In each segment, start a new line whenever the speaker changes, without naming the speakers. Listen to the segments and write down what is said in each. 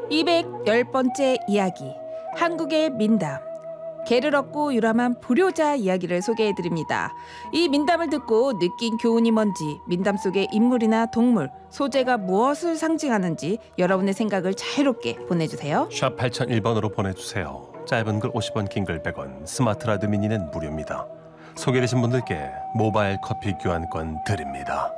210번째 이야기, 한국의 민담. 개를 얻고 유람한 불효자 이야기를 소개해드립니다. 이 민담을 듣고 느낀 교훈이 뭔지, 민담 속의 인물이나 동물, 소재가 무엇을 상징하는지 여러분의 생각을 자유롭게 보내주세요.
샵 8001번으로 보내주세요. 짧은 글 50원, 긴 글 100원, 스마트 라디오 미니는 무료입니다. 소개되신 분들께 모바일 커피 교환권 드립니다.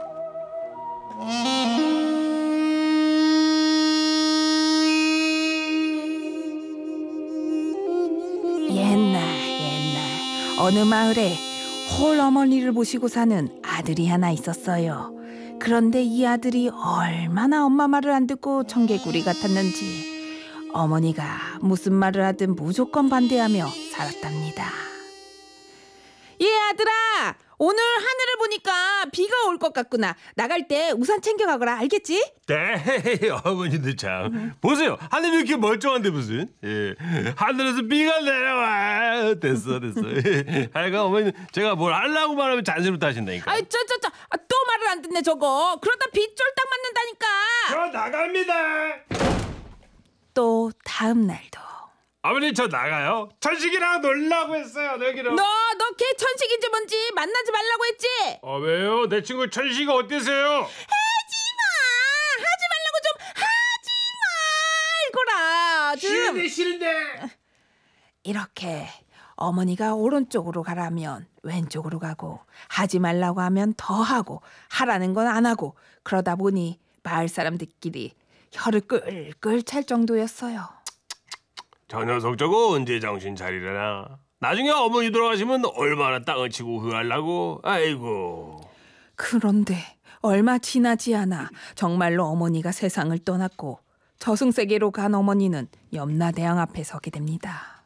옛날 어느 마을에 홀어머니를 모시고 사는 아들이 하나 있었어요. 그런데 이 아들이 얼마나 엄마 말을 안 듣고 청개구리 같았는지 어머니가 무슨 말을 하든 무조건 반대하며 살았답니다. 예, 아들아, 오늘 하늘을 보니까 비가 올 것 같구나. 나갈 때 우산 챙겨가거라, 알겠지?
네, 어머니도 참. 보세요, 하늘이 이렇게 멀쩡한데 무슨? 예, 하늘에서 비가 내려와. 됐어. 하여간 어머니 제가 뭘 하려고 말하면 잔소리부터 하신다니까.
아이, 또 말을 안 듣네 저거. 그러다 비 쫄딱 맞는다니까.
저 나갑니다.
또 다음 날도.
아버님 저 나가요. 천식이랑 놀라고 했어요. 여기로.
너 걔 천식인지 뭔지 만나지 말라고 했지?
왜요? 내 친구 천식이가 어때서요?
하지마 좀 하지 말거라.
싫은데.
이렇게 어머니가 오른쪽으로 가라면 왼쪽으로 가고, 하지 말라고 하면 더 하고, 하라는 건 안 하고, 그러다 보니 마을 사람들끼리 혀를 끌끌 찰 정도였어요.
저 녀석 저거 언제 정신 차리려나? 나중에 어머니 돌아가시면 얼마나 땅을 치고 후회하려고. 아이고.
그런데 얼마 지나지 않아 정말로 어머니가 세상을 떠났고, 저승세계로 간 어머니는 염라대왕 앞에 서게 됩니다.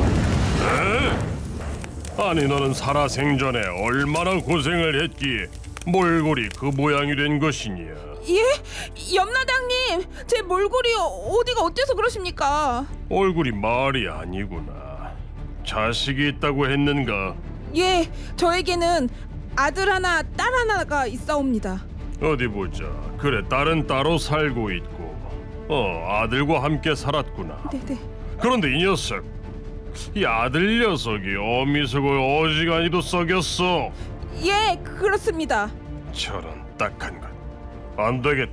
아니 너는 살아생전에 얼마나 고생을 했기에 몰골이 그 모양이 된 것이냐?
예? 염라대왕님, 제 몰골이 어디가 어때서 그러십니까?
얼굴이 말이 아니구나. 자식이 있다고 했는가?
예, 저에게는 아들 하나, 딸 하나가 있사옵니다.
어디 보자. 그래, 딸은 따로 살고 있고 아들과 함께 살았구나.
네네.
그런데 이 녀석, 이 아들 녀석이 어미숙을 어지간히도 썩였어.
예, 그렇습니다.
저런 딱한 것. 안 되겠다.